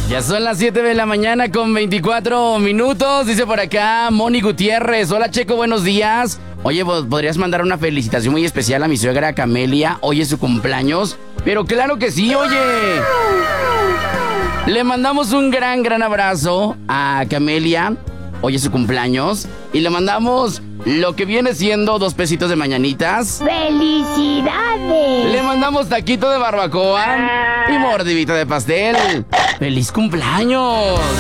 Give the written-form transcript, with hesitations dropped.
Ya son las 7 de la mañana con 24 minutos. Dice por acá Moni Gutiérrez. Hola, Checo, buenos días. Oye, ¿podrías mandar una felicitación muy especial a mi suegra Camelia? Hoy es su cumpleaños. Pero claro que sí, oye. Le mandamos un gran abrazo a Camelia. Hoy es su cumpleaños. Y le mandamos lo que viene siendo 2 pesitos de mañanitas. ¡Felicidades! Le mandamos taquito de barbacoa y mordidita de pastel. ¡Feliz cumpleaños!